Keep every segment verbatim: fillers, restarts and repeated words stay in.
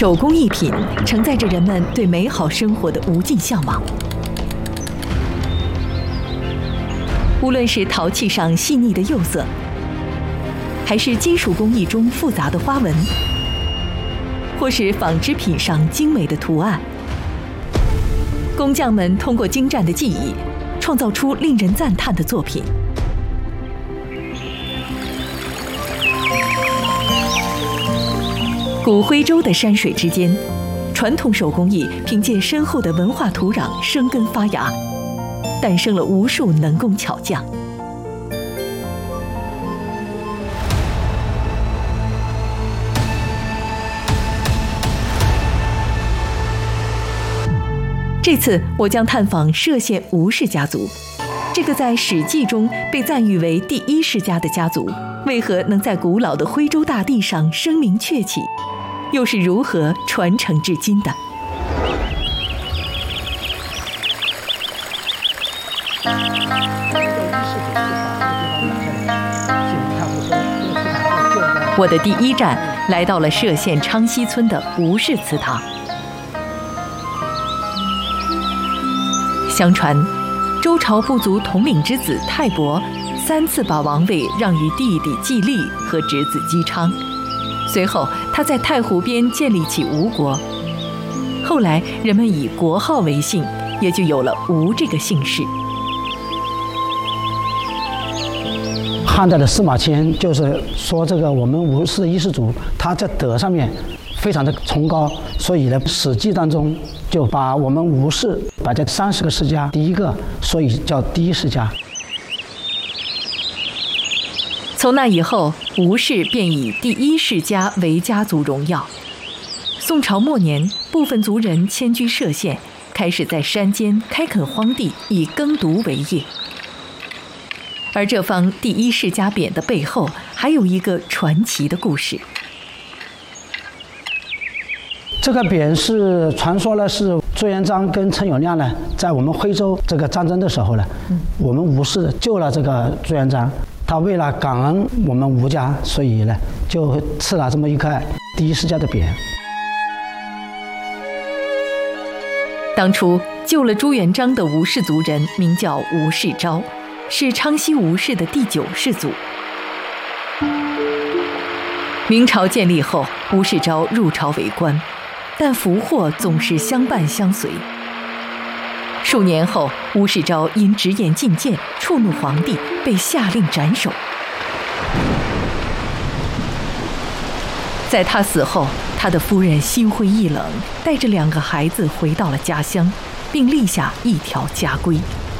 手工艺品承载着人们对美好生活的无尽向往。无论是陶器上细腻的釉色，还是金属工艺中复杂的花纹，或是纺织品上精美的图案，工匠们通过精湛的技艺，创造出令人赞叹的作品。古徽州的山水之间，传统手工艺凭借深厚的文化土壤生根发芽，诞生了无数能工巧匠。这次我将探访歙县吴氏家族，这个在《史记》中被赞誉为第一世家的家族，为何能在古老的徽州大地上声名鹊起？又是如何传承至今的？我的第一站来到了歙县昌西村的吴氏祠堂。相传，周朝部族统领之子泰伯三次把王位让于弟弟季历和侄子姬昌。随后，他在太湖边建立起吴国。后来，人们以国号为姓，也就有了吴这个姓氏。 汉代的司马迁就是说，这个我们吴氏的一世祖，他在德上面非常的崇高，所以呢，《史记》当中就把我们吴氏摆在三十个世家第一个，所以叫第一世家。 从那以后，吴氏便以第一世家为家族荣耀。宋朝末年，部分族人迁居歙县，开始在山间开垦荒地，以耕读为业。而这方第一世家匾的背后，还有一个传奇的故事。 这个匾是传说呢，是朱元璋跟陈友谅呢，在我们徽州这个战争的时候呢，嗯、我们吴氏救了这个朱元璋。他为了感恩我们吴家，所以呢，就赐了这么一块第一世家的匾。 当初救了朱元璋的吴氏族人名叫吴世昭，是昌西吴氏的第九世祖。明朝建立后，吴世昭入朝为官，但福祸总是相伴相随。数年后，吴世昭因直言进谏，触怒皇帝，被下令斩首。在他死后，他的夫人心灰意冷，带着两个孩子回到了家乡，并立下一条家规：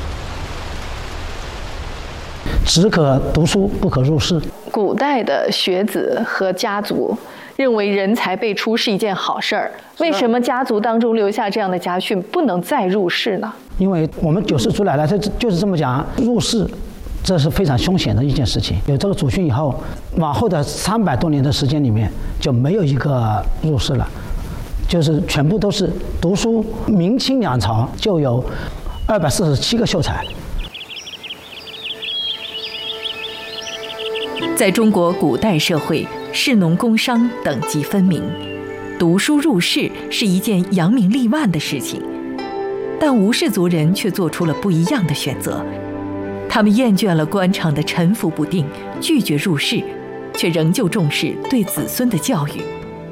只可读书，不可入仕。 古代的学子和家族认为人才辈出是一件好事儿，为什么家族当中留下这样的家训，不能再入仕呢？ 因为我们九世祖奶奶他就是这么讲，入仕这是非常凶险的一件事情。有这个祖训以后，往后的三百多年的时间里面就没有一个入仕了，就是全部都是读书。明清两朝就有二百四十七个秀才。 在中国古代社会，士农工商等级分明，读书入仕是一件扬名立万的事情。但吴氏族人却做出了不一样的选择，他们厌倦了官场的沉浮不定，拒绝入仕，却仍旧重视对子孙的教育。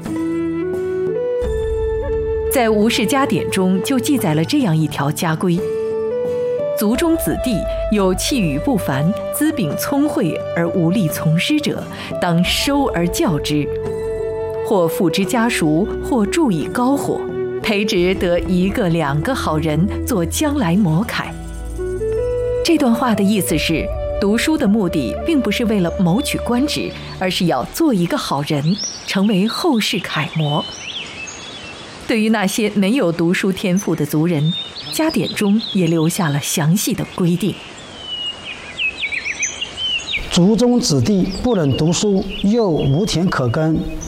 在吴氏家典中就记载了这样一条家规：族中子弟有气宇不凡、资禀聪慧而无力从师者，当收而教之，或付之家塾，或助以高火，培植得一个两个好人，做将来模楷。这段话的意思是，读书的目的并不是为了谋取官职，而是要做一个好人，成为后世楷模。对于那些没有读书天赋的族人，家典中也留下了详细的规定： 族中子弟不能读书，又无田可耕，